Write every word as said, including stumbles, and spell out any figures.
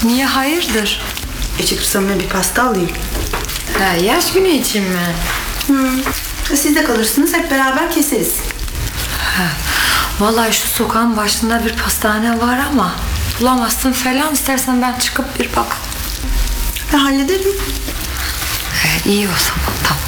Niye, hayırdır? Ece kızımla bir pasta alayım. Ha, yaş günü için mi? Hı. Siz de kalırsınız, hep beraber keseriz. Ha, vallahi şu sokağın başında bir pastane var ama bulamazsın falan, istersen ben çıkıp bir bak. Ben hallederim. He, iyi o zaman, tamam.